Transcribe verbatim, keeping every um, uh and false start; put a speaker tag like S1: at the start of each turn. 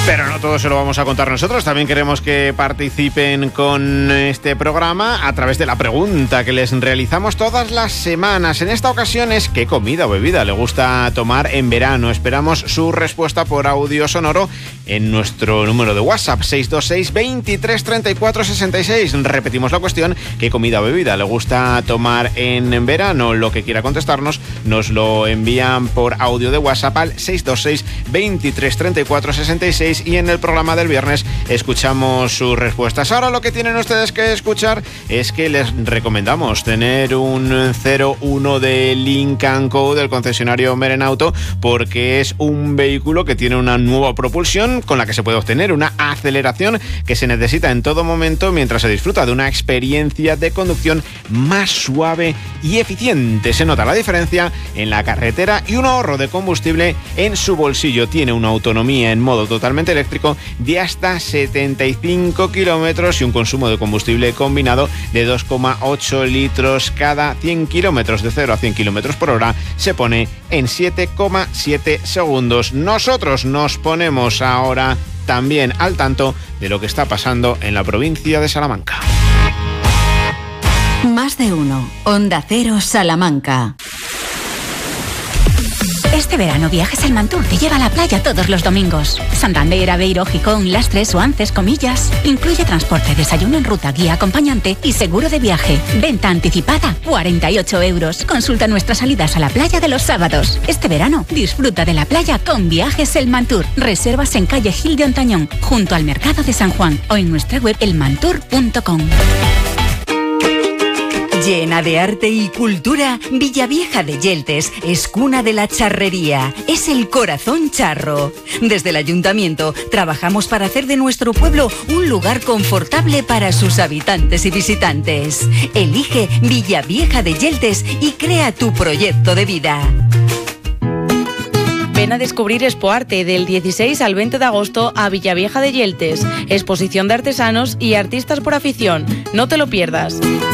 S1: Pero no todo se lo vamos a contar nosotros, también queremos que participen con este programa a través de la pregunta que les realizamos todas las semanas. En esta ocasión es ¿qué comida o bebida le gusta tomar en verano? Esperamos su respuesta por audio sonoro en nuestro número de WhatsApp seis dos seis, veintitrés, treinta y cuatro, sesenta y seis. Repetimos la cuestión, ¿qué comida o bebida le gusta tomar en verano? Lo que quiera contestarnos nos lo envían por audio de WhatsApp al seis dos seis, veintitrés, treinta y cuatro, sesenta y seis y en el programa del viernes escuchamos sus respuestas. Ahora lo que tienen ustedes que escuchar es que les recomendamos tener un cero uno de Lynk and Co del concesionario Merenauto, porque es un vehículo que tiene una nueva propulsión con la que se puede obtener una aceleración que se necesita en todo momento mientras se disfruta de una experiencia de conducción más suave y eficiente. Se nota la diferencia en la carretera y un ahorro de combustible en su bolsillo. Tiene una autonomía en modo totalmente eléctrico de hasta setenta y cinco kilómetros y un consumo de combustible combinado de dos coma ocho litros cada cien kilómetros. De cero a cien kilómetros por hora se pone en siete coma siete segundos. Nosotros nos ponemos ahora también al tanto de lo que está pasando en la provincia de Salamanca.
S2: Más de uno. Onda Cero Salamanca.
S3: Este verano Viajes El Mantur te lleva a la playa todos los domingos. Santander, Aveiro, Gijón, Lastres, Suances, Comillas. Incluye transporte, desayuno en ruta, guía acompañante y seguro de viaje. Venta anticipada, cuarenta y ocho euros. Consulta nuestras salidas a la playa de los sábados. Este verano disfruta de la playa con Viajes El Mantur. Reservas en calle Gil de Ontañón, junto al Mercado de San Juan o en nuestra web elmantur punto com.
S2: Llena de arte y cultura, Villavieja de Yeltes es cuna de la charrería, es el corazón charro. Desde el ayuntamiento trabajamos para hacer de nuestro pueblo un lugar confortable para sus habitantes y visitantes. Elige Villavieja de Yeltes y crea tu proyecto de vida.
S4: Ven a descubrir Expoarte del dieciséis al veinte de agosto a Villavieja de Yeltes. Exposición de artesanos y artistas por afición. No te lo pierdas.